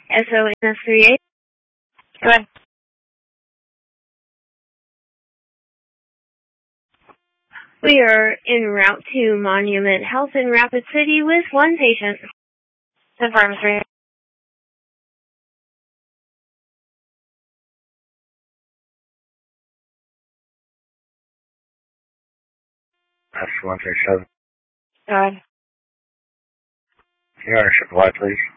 SONS38. Go ahead. We are en route to Monument Health in Rapid City with one patient. Confirm 3. That's 137. Go ahead. Can you understand why, please?